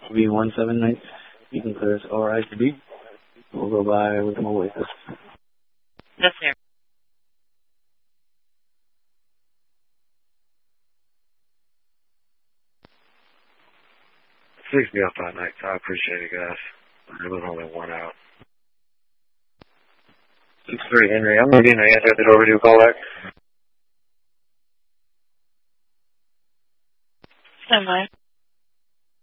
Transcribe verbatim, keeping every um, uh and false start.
V one seven nine. You can clear us O R I to B. We'll go by with more wait list. Yes, sir. Freaks me up that night, so I appreciate it, guys. There was only one out. six three Henry. I'm ready. I answered the overdue call back. Stand by.